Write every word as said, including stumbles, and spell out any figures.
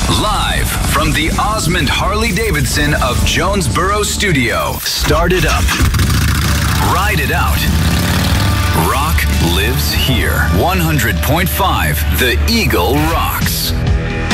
Live from the Osmond Harley-Davidson of Jonesboro Studio. Start it up. Ride it out. Rock lives here. one hundred point five The Eagle rocks.